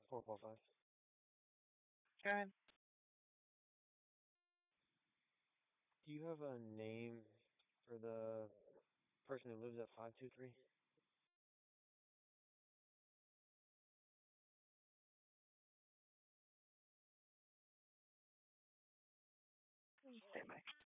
445. Go ahead. Do you have a name for the person who lives at 523? Stand by.